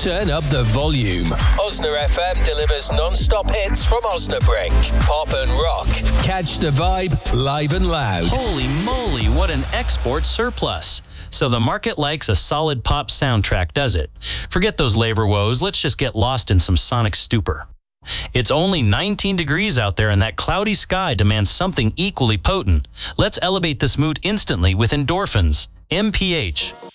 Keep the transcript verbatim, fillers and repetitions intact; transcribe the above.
Turn up the volume. Osna F M delivers non-stop hits from Osnabrück. Pop and rock. Catch the vibe live and loud. Holy moly, what an export surplus. So the market likes a solid pop soundtrack, does it? Forget those labor woes. Let's just get lost in some sonic stupor. It's only nineteen degrees out there and that cloudy sky demands something equally potent. Let's elevate this mood instantly with endorphins. M P H.